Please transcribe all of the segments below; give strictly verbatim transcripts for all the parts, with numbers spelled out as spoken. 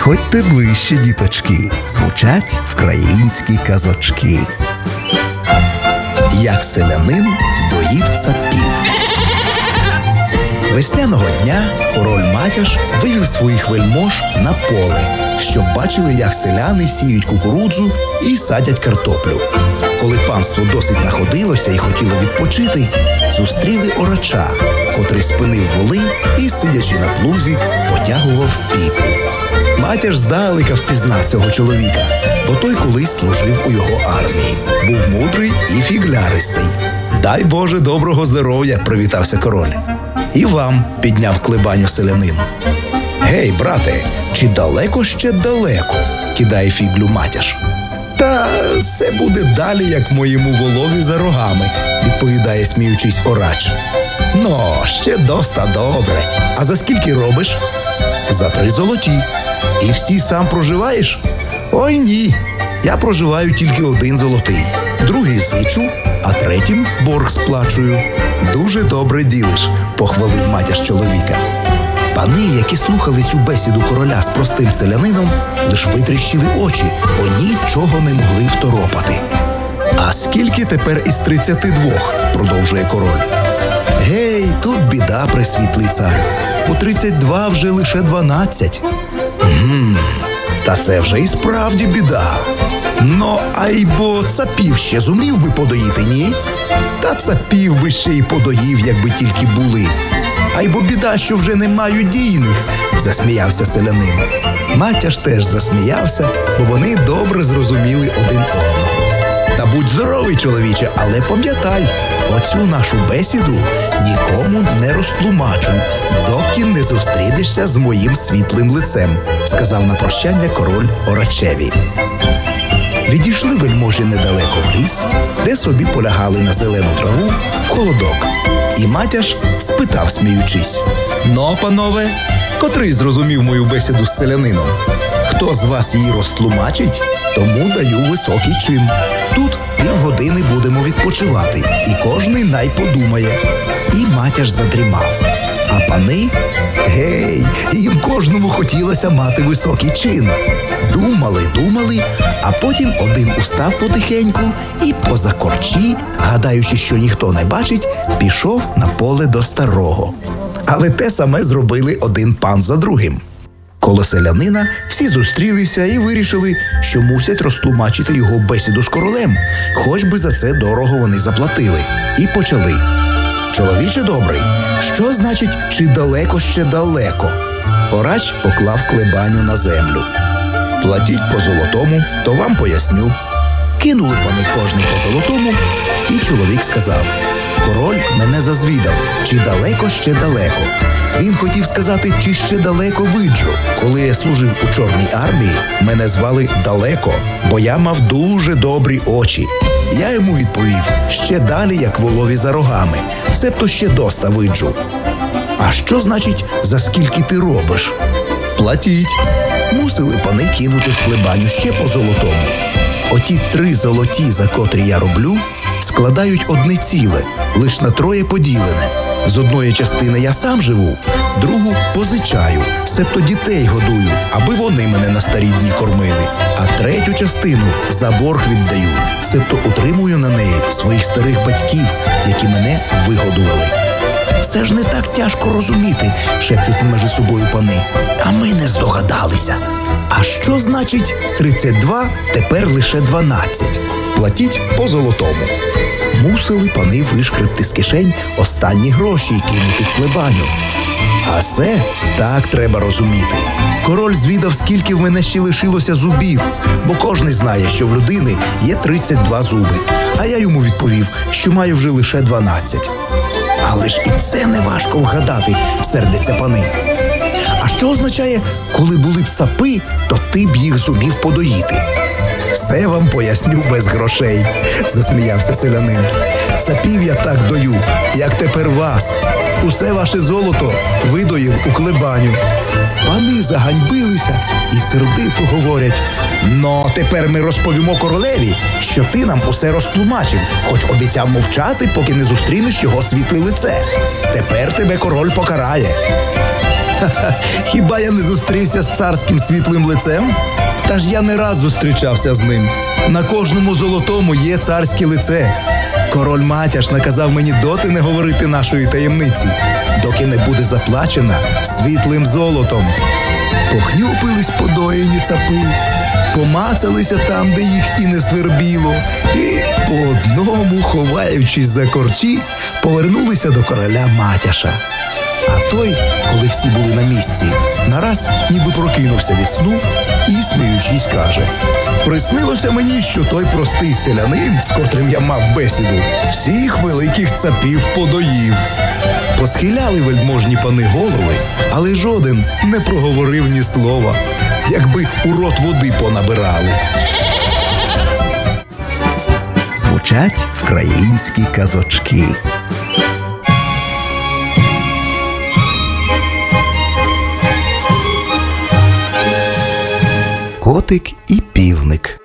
Підходьте ближче, діточки, звучать вкраїнські казочки. Як селянин доїв цапів. Весняного дня король Матяш вивів своїх вельмож на поле, щоб бачили, як селяни сіють кукурудзу і садять картоплю. Коли панство досить находилося і хотіло відпочити, зустріли орача, котрий спинив воли і, сидячи на плузі, потягував піпу. Матяш здалека впізнав цього чоловіка, бо той колись служив у його армії. Був мудрий і фігляристий. «Дай Боже доброго здоров'я!» – привітався король. «І вам!» – підняв клебаню селянин. «Гей, брате, чи далеко ще далеко?» – кидає фіглю Матяш. «Та все буде далі, як моєму волові за рогами», – відповідає, сміючись, орач. «Но, ще доста добре. А за скільки робиш?» «За три золоті». «І всі сам проживаєш?» «Ой, ні. Я проживаю тільки один золотий. Другий зичу, а третім борг сплачую». «Дуже добре ділиш», – похвалив Матяш чоловіка. Пани, які слухали цю бесіду короля з простим селянином, лиш витріщили очі, бо нічого не могли второпати. «А скільки тепер із тридцяти двох?» – продовжує король. «Гей, тут біда, пресвітлий царю. По тридцять два вже лише дванадцять». «Гм, та це вже і справді біда. Но, айбо цапів ще зумів би подоїти, ні?» «Та цапів би ще й подоїв, якби тільки були. Айбо біда, що вже не маю дійних», – засміявся селянин. Матяш теж засміявся, бо вони добре зрозуміли один одного. «Та будь здоровий, чоловіче, але пам'ятай, оцю нашу бесіду нікому не розтлумачуй, доки не зустрінешся з моїм світлим лицем», – сказав на прощання король орачеві. Відійшли вельможі недалеко в ліс, де собі полягали на зелену траву в холодок. І Матяш спитав, сміючись: «Ну, панове, котрий зрозумів мою бесіду з селянином? Хто з вас її розтлумачить, тому даю високий чин. Тут півгодини будемо відпочивати, і кожний най подумає». І Матяш задрімав. А пани, гей, їм кожному хотілося мати високий чин. Думали, думали, а потім один устав потихеньку і поза корчі, гадаючи, що ніхто не бачить, пішов на поле до старого. Але те саме зробили один пан за другим. Коло селянина всі зустрілися і вирішили, що мусять розтлумачити його бесіду з королем, хоч би за це дорого вони заплатили. І почали: «Чоловіче добрий, що значить, чи далеко ще далеко?»Орач поклав клебаню на землю. «Платіть по золотому, то вам поясню». Кинули пани кожний по золотому, і чоловік сказав: «Король мене зазвідав, чи далеко ще далеко». Він хотів сказати, чи ще далеко виджу. Коли я служив у Чорній армії, мене звали Далеко, бо я мав дуже добрі очі. Я йому відповів: «Ще далі, як волові за рогами, себто ще доста виджу». «А що значить, за скільки ти робиш?» «Платіть». Мусили пани кинути в клебаню ще по золотому. Оті три золоті, за котрі я роблю, складають одне ціле, лиш на троє поділене. З одної частини я сам живу, другу позичаю, себто дітей годую, аби вони мене на старі дні кормили, а третю частину за борг віддаю, себто утримую на неї своїх старих батьків, які мене вигодували». «Це ж не так тяжко розуміти», – шепчуть між собою пани. «А ми не здогадалися». «А що значить тридцять два, тепер лише дванадцять?» «Платіть по золотому». Мусили пани вишкребти з кишень останні гроші і кинути в клебаню. А це так треба розуміти. Король звідав, скільки в мене ще лишилося зубів, бо кожний знає, що в людини є тридцять два зуби. А я йому відповів, що маю вже лише дванадцять. Але ж і це не важко вгадати, сердяться пани. «А що означає, коли були б цапи, то ти б їх зумів подоїти?» «Все вам поясню без грошей», – засміявся селянин. «Цапів я так дою, як тепер вас. Усе ваше золото видоїв у клебаню». Пани заганьбилися і сердито говорять: «Но тепер ми розповімо королеві, що ти нам усе розтлумачив, хоч обіцяв мовчати, поки не зустрінеш його світле лице. Тепер тебе король покарає». «Ха-ха, Хіба я не зустрівся з царським світлим лицем? Та ж я не раз зустрічався з ним. На кожному золотому є царське лице. Король Матяш наказав мені доти не говорити нашої таємниці, доки не буде заплачена світлим золотом. Похнюпились подоєні цапи, помацалися там, де їх і не свербіло, і по одному, ховаючись за корчі, повернулися до короля Матяша. А той, коли всі були на місці, нараз ніби прокинувся від сну і, сміючись, каже: «Приснилося мені, що той простий селянин, з котрим я мав бесіду, всіх великих цапів подоїв». Посхиляли вельможні пани голови, але жоден не проговорив ні слова, якби у рот води понабирали. Звучать вкраїнські казочки. Котик і півник.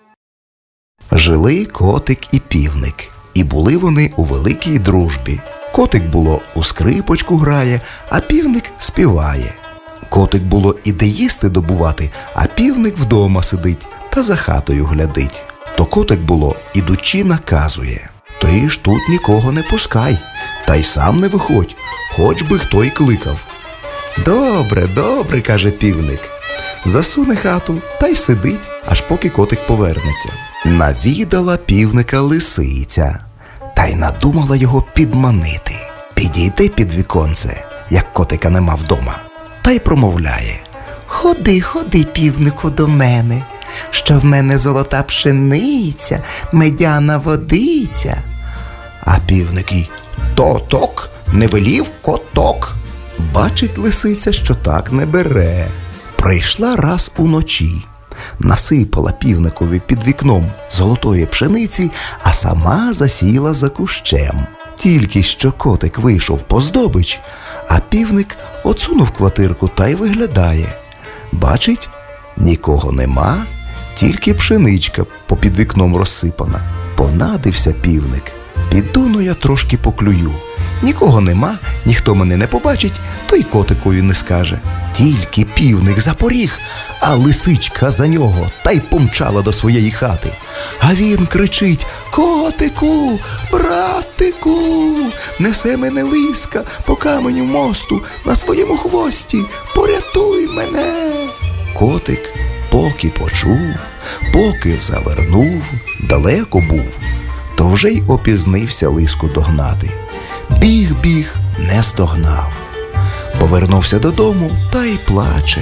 Жили котик і півник, і були вони у великій дружбі. Котик було у скрипочку грає, а півник співає. Котик було іде їсти добувати, а півник вдома сидить та за хатою глядить. То котик було, ідучи, наказує: «Ти ж тут нікого не пускай, та й сам не виходь, хоч би хто й кликав». «Добре, добре», – каже півник. Засуне хату та й сидить, аж поки котик повернеться. Навідала півника лисиця, та й надумала його підманити. Підійде під віконце, як котика нема вдома, та й промовляє: «Ходи, ходи, півнику, до мене, що в мене золота пшениця, медяна водиця». А півник їй: «То-ток, не велів коток». Бачить лисиця, що так не бере. Прийшла раз уночі, насипала півникові під вікном золотої пшениці, а сама засіла за кущем. Тільки що котик вийшов по здобич, а півник отсунув квартирку та й виглядає. Бачить, нікого нема, тільки пшеничка попід вікном розсипана. Понадився півник: «Піду-но я трошки поклюю. Нікого нема, ніхто мене не побачить, то й котикові не скаже». Тільки півник запоріг, а лисичка за нього та й помчала до своєї хати. А він кричить: «Котику, братику, несе мене лиска по каменю мосту на своєму хвості, порятуй мене». Котик поки почув, поки завернув, далеко був, то вже й опізнився лиску догнати. Біг-біг, не здогнав. Повернувся додому та й плаче.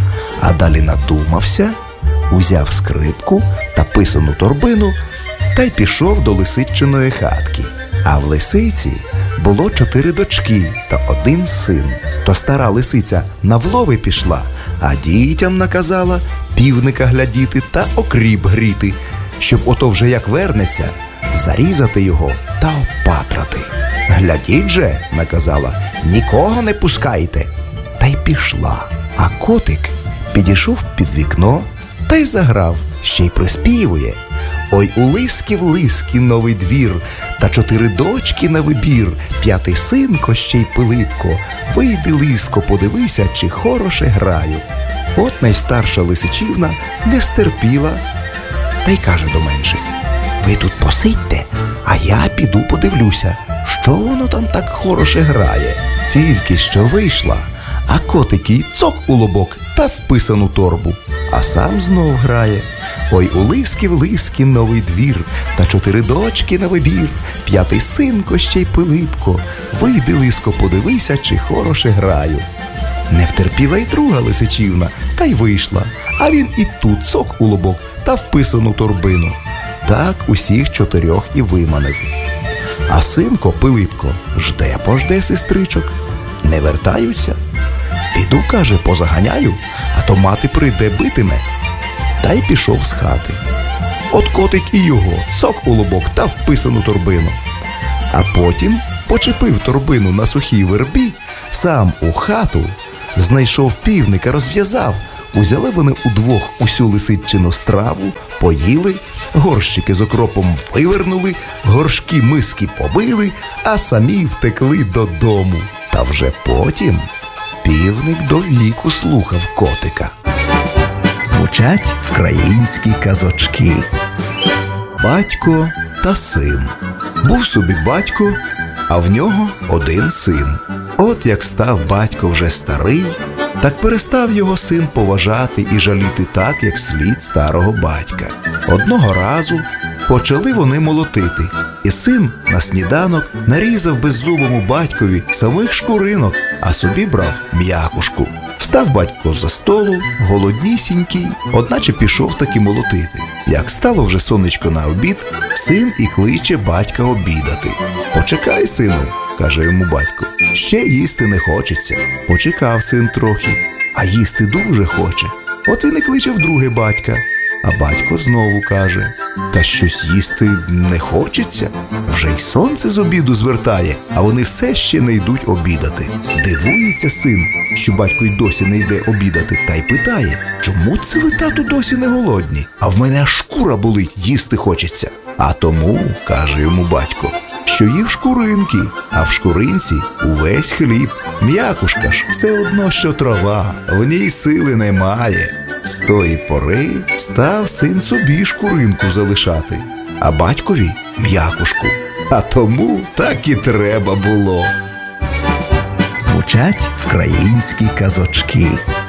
А далі надумався, узяв скрипку та писану торбину та й пішов до лисичиної хатки. А в лисиці було чотири дочки та один син. То стара лисиця на влови пішла, а дітям наказала півника глядіти та окріп гріти, щоб ото вже як вернеться, зарізати його та опатрати. «Глядіть же», – наказала, – «нікого не пускайте». Та й пішла. А котик підійшов під вікно та й заграв, ще й приспівує: «Ой, у лиски в лиски новий двір, та чотири дочки на вибір, п'ятий синко, ще й Пилипко, вийди, лиско, подивися, чи хороше граю». От найстарша лисичівна не стерпіла та й каже до менших: «Ви тут посидьте, а я піду подивлюся, що воно там так хороше грає». Тільки що вийшла, а котик їй цок у лобок та вписану торбу, а сам знов грає: «Ой, у лиски в лиски новий двір, та чотири дочки на вибір, п'ятий синко, ще й Пилипко, вийди, лиско, подивися, чи хороше граю». Не втерпіла й друга лисичівна, та й вийшла, а він і тут цок у лобок та вписану торбину. Так усіх чотирьох і виманив. А синко Пилипко жде-пожде сестричок, не вертаються. «Піду, – каже, – позаганяю, а то мати прийде битиме». Та й пішов з хати. От котик і його цок у лобок та вписану торбину. А потім почепив торбину на сухій вербі, сам у хату, знайшов півника, розв'язав. Узяли вони удвох усю лисичину страву, поїли, горщики з окропом вивернули, горшки миски побили, а самі втекли додому. Та вже потім Півник до віку слухав котика. Звучать вкраїнські казочки. Батько та син. Був собі батько, а в нього один син. От як став батько вже старий, так перестав його син поважати і жаліти так, як слід старого батька. Одного разу почали вони молотити, і син на сніданок нарізав беззубому батькові самих шкуринок, а собі брав м'якушку. Встав батько за столу, голоднісінький, одначе пішов таки молотити. Як стало вже сонечко на обід, син і кличе батька обідати. «Почекай, сину», – каже йому батько, – «ще їсти не хочеться». Почекав син трохи, а їсти дуже хоче. От він і кличе вдруге батька. А батько знову каже: «Та щось їсти не хочеться. Вже й сонце з обіду звертає, а вони все ще не йдуть обідати». Дивується син, що батько й досі не йде обідати, та й питає: «Чому це ви, тату, досі не голодні? А в мене аж шкура болить, їсти хочеться». «А тому, – каже йому батько, – що їв шкуринки, а в шкуринці увесь хліб. М'якушка ж все одно, що трава, в ній сили немає». З тої пори став син собі шкуринку залишати, а батькові м'якушку. А тому так і треба було. Звучать вкраїнські казочки.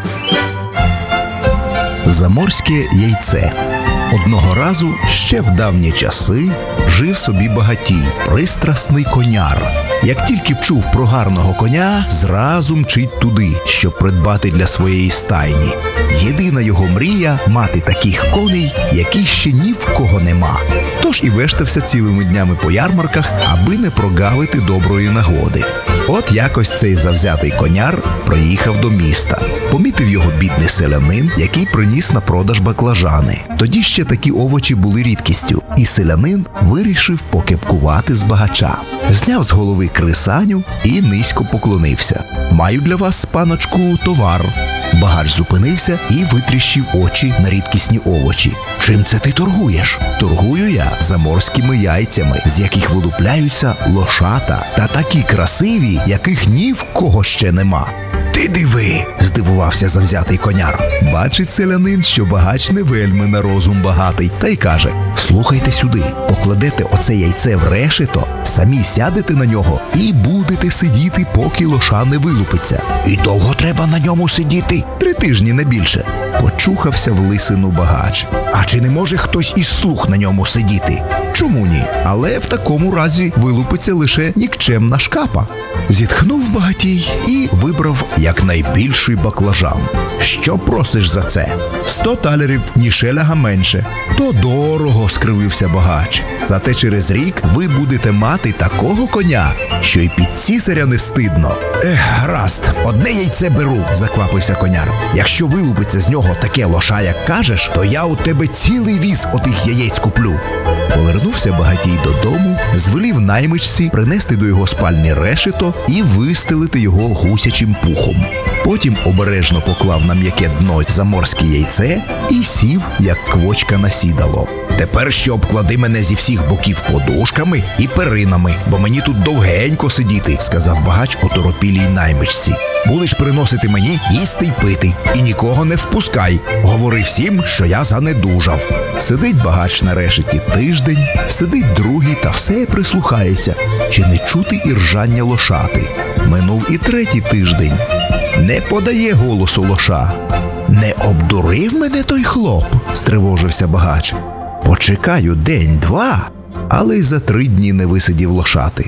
Заморське яйце. Одного разу, ще в давні часи, жив собі багатій, пристрасний коняр. Як тільки чув про гарного коня, зразу мчить туди, щоб придбати для своєї стайні. Єдина його мрія – мати таких коней, яких ще ні в кого нема. Тож і вештався цілими днями по ярмарках, аби не прогавити доброї нагоди. От якось цей завзятий коняр приїхав до міста. Помітив його бідний селянин, який приніс на продаж баклажани. Тоді ще такі овочі були рідкістю, і селянин вирішив покепкувати з багача. Зняв з голови крисаню і низько поклонився. «Маю для вас, паночку, товар». Багач зупинився і витріщив очі на рідкісні овочі. «Чим це ти торгуєш?» «Торгую я заморськими яйцями, з яких вилупляються лошата, та такі красиві, яких ні в кого ще нема». «Ти диви!» – здивувався завзятий коняр. Бачить селянин, що багач не вельми на розум багатий, та й каже: «Слухайте сюди, покладете оце яйце в решето, самі сядете на нього і будете сидіти, поки лоша не вилупиться». «І довго треба на ньому сидіти?» «Три тижні, не більше». Почухався в лисину багач. «А чи не може хтось із слуг на ньому сидіти?» «Чому ні? Але в такому разі вилупиться лише нікчемна шкапа». Зітхнув багатій і вибрав якнайбільший баклажан. «Що просиш за це?» «Сто талерів, ні шеляга менше». «То дорого», – скривився багач. «Зате через рік ви будете мати такого коня, що й під цісаря не стидно». «Ех, гаразд, одне яйце беру», – заквапився коняр. «Якщо вилупиться з нього таке лоша, як кажеш, то я у тебе цілий віз отих яєць куплю». Повернувся багатій додому, звелів наймичці принести до його спальні решето і вистелити його гусячим пухом. Потім обережно поклав на м'яке дно заморське яйце і сів, як квочка на сідало. «Тепер ще обклади мене зі всіх боків подушками і перинами, бо мені тут довгенько сидіти», – сказав багач оторопілій наймичці. «Будеш приносити мені їсти й пити, і нікого не впускай. Говори всім, що я занедужав». Сидить багач на решеті тиждень, сидить другий та все прислухається, чи не чути іржання лошати. Минув і третій тиждень. Не подає голосу лоша. «Не обдурив мене той хлоп?» – стривожився багач. «Почекаю день-два», але й за три дні не висидів лошати.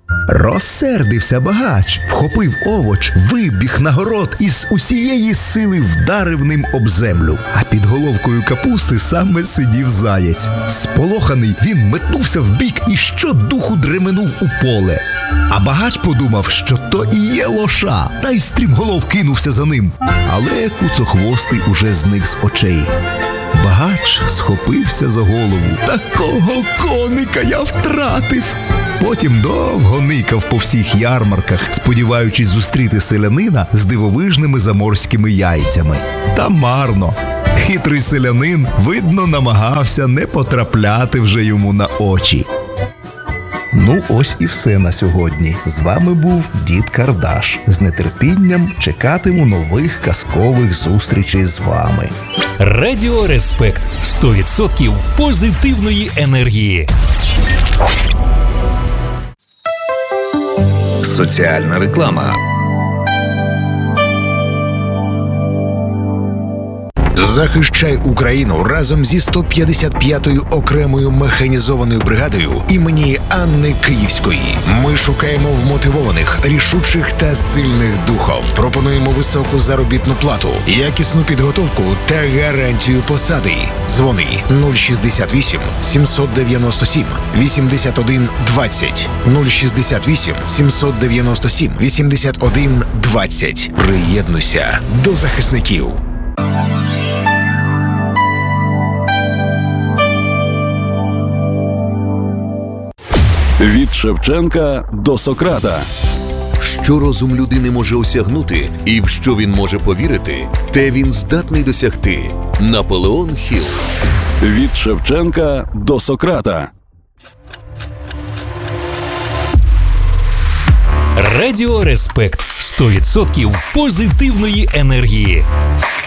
Розсердився багач, вхопив овоч, вибіг на город і з усієї сили вдарив ним об землю. А під головкою капусти саме сидів заєць. Сполоханий, він метнувся вбік і щодуху дременув у поле. А багач подумав, що то і є лоша, та й стрімголов кинувся за ним. Але куцохвостий уже зник з очей. Багач схопився за голову. «Такого коника я втратив!» Потім довго никав по всіх ярмарках, сподіваючись зустріти селянина з дивовижними заморськими яйцями. Та марно. Хитрий селянин, видно, намагався не потрапляти вже йому на очі. Ну ось і все на сьогодні. З вами був Дід Кардаш. З нетерпінням чекатиму нових казкових зустрічей з вами. Радіо Респект. сто відсотків позитивної енергії. Соціальна реклама. Захищай Україну разом зі сто п'ятдесят п'ятою окремою механізованою бригадою імені Анни Київської. Ми шукаємо вмотивованих, рішучих та сильних духом. Пропонуємо високу заробітну плату, якісну підготовку та гарантію посади. Дзвони нуль шістдесят вісім сімсот дев'яносто сім вісімдесят один двадцять нуль шістдесят вісім сімсот дев'яносто сім вісімдесят один двадцять. Приєднуйся до захисників. Від Шевченка до Сократа. Що розум людини може осягнути і в що він може повірити, те він здатний досягти. Наполеон Хілл. Від Шевченка до Сократа. Радіо Респект. сто відсотків позитивної енергії.